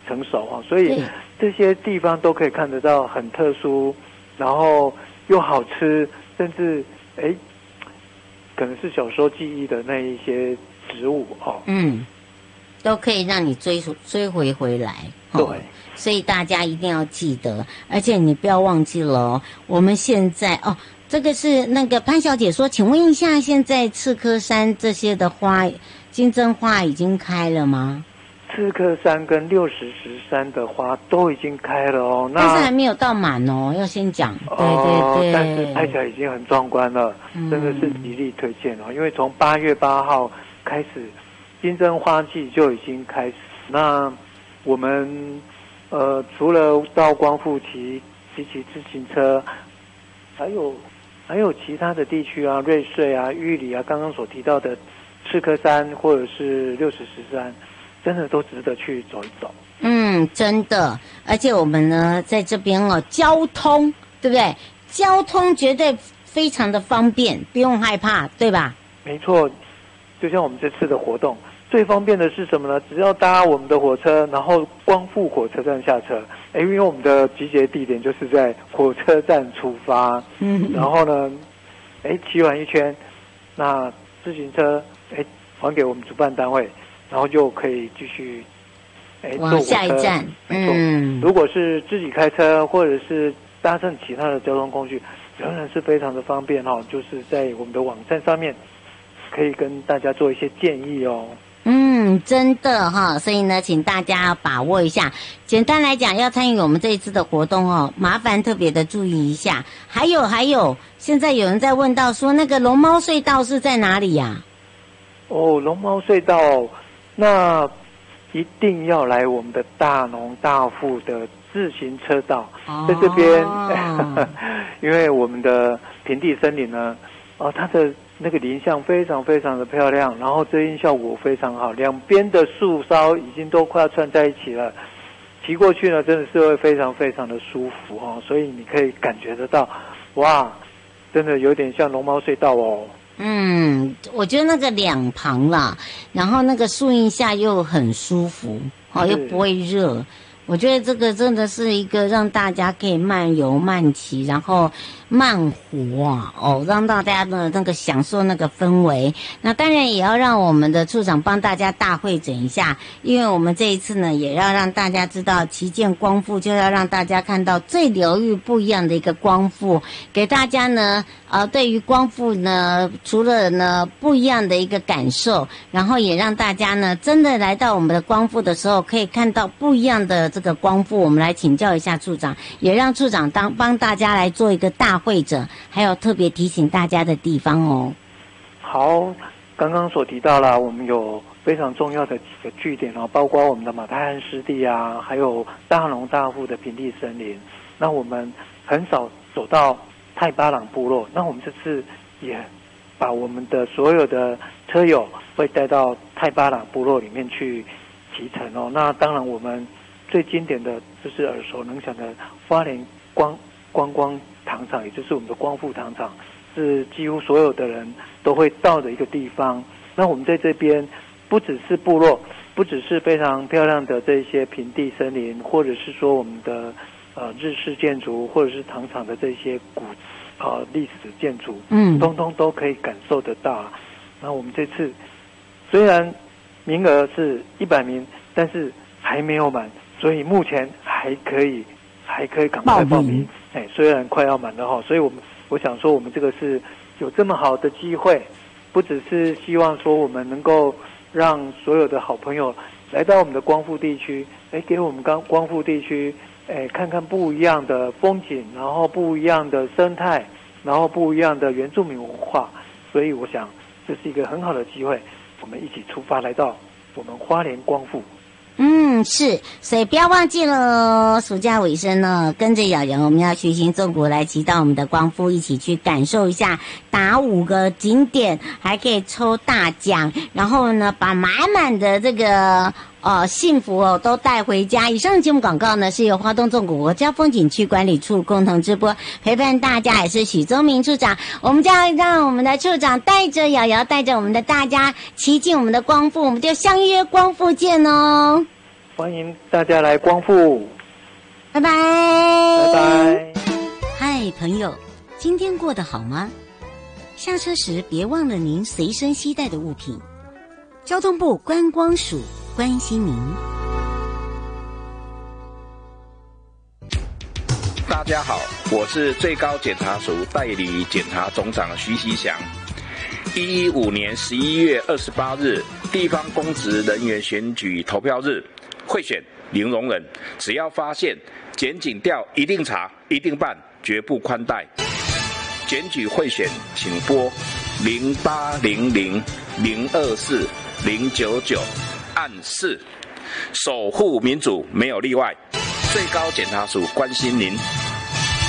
成熟啊，所以这些地方都可以看得到很特殊，然后又好吃，甚至可能是小时候记忆的那一些植物哦。 都可以让你追回来。 对， 所以大家一定要记得，而且你不要忘记了哦，我们现在这个是那个潘小姐说，请问一下，现在赤科山这些的花，金针花已经开了吗？ 赤科山跟60石山的花都已经开了哦， 但是还没有到满哦，要先讲。对， 但是拍起来已经很壮观了，真的是极力推荐哦。因为从8月8号开始，金针花季就已经开始。那我们除了到光复骑自行车，还有其他的地区啊，瑞穗啊、玉里啊，刚刚所提到的赤科山或者是60石山，真的都值得去走一走。 真的，而且我们呢在这边交通对不对？交通绝对非常的方便，不用害怕，对吧？ 没错，就像我们这次的活动，最方便的是什么呢？只要搭我们的火车，然后光复火车站下车。因为我们的集结地点就是在火车站出发，然后呢，骑完一圈，那自行车还给我们主办单位，然后就可以继续往下一站。 如果是自己开车或者是搭乘其他的交通工具，仍然是非常的方便哦。就是在我们的网站上面，可以跟大家做一些建议哦。 真的哈，所以呢，请大家把握一下。简单来讲，要参与我们这一次的活动麻烦特别的注意一下。还有，现在有人在问到说，那个龙猫隧道是在哪里呀？ 龙猫隧道，那一定要来我们的大农大富的自行车道，在这边，因为我们的平地森林呢，它的那个林相非常非常的漂亮，然后遮阴效果非常好，两边的树梢已经都快要串在一起了，骑过去呢真的是会非常非常的舒服哦，所以你可以感觉得到，哇，真的有点像龙猫隧道哦。 我觉得那个两旁啦，然后那个树荫下又很舒服，又不会热。我觉得这个真的是一个让大家可以慢游慢骑，然后慢活让大家的那个享受那个氛围。那当然也要让我们的处长帮大家大会诊一下，因为我们这一次呢，也要让大家知道旗舰光复，就要让大家看到最疗愈不一样的一个光复，给大家呢对于光复呢，除了呢不一样的一个感受，然后也让大家呢真的来到我们的光复的时候，可以看到不一样的这个光复。我们来请教一下处长，也让处长帮大家来做一个大会诊，还有特别提醒大家的地方哦。 好，刚刚所提到了，我们有非常重要的几个据点包括我们的马太汉湿地啊，还有大农大富的平地森林。那我们很少走到太巴朗部落，那我们这次也把我们的所有的车友会带到太巴朗部落里面去骑乘哦。那当然我们最经典的就是耳熟能详的花莲观光糖厂，也就是我们的光复糖厂，是几乎所有的人都会到的一个地方。那我们在这边不只是部落，不只是非常漂亮的这些平地森林，或者是说我们的日式建筑，或者是糖厂的这些历史建筑，通通都可以感受得到。那我们这次虽然名额是100名，但是还没有满，所以目前还可以赶快报名。虽然快要满了所以我想说，我们这个是有这么好的机会，不只是希望说我们能够让所有的好朋友来到我们的光复地区，给我们光复地区看看不一样的风景，然后不一样的生态，然后不一样的原住民文化，所以我想这是一个很好的机会，我们一起出发来到我们花莲光复。 是，所以不要忘记了，暑假尾声呢，跟着瑶瑶，我们要学习中国来骑到我们的光复，一起去感受一下，打5个景点，还可以抽大奖，然后呢，把满满的这个幸福都带回家。以上的节目广告呢，是由花东纵谷国家风景区管理处共同直播，陪伴大家也是许宗明处长。我们就要让我们的处长带着瑶瑶，带着我们的大家骑进我们的光复，我们就相约光复见哦。 欢迎大家来光复， 拜拜， 拜拜。 嗨，朋友，今天过得好吗？下车时别忘了您随身携带的物品。交通部观光署关心您。 大家好，我是最高检察署代理检察总长徐锡祥。115年11月28日，地方公职人员选举投票日，贿选零容忍，只要发现检警调一定查，一定办，绝不宽待。检举贿选，请拨0800-024-099按4，守护民主没有例外。最高检察署关心您。